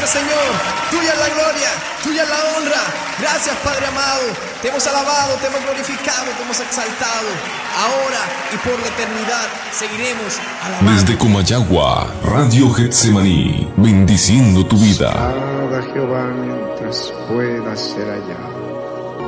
Señor, tuya es la gloria, tuya es la honra. Gracias, Padre amado, te hemos alabado, te hemos glorificado, te hemos exaltado. Ahora y por la eternidad seguiremos alabando. Desde Comayagua, Radio Getsemaní, bendiciendo tu vida. Alaba a Jehová mientras pueda ser hallado.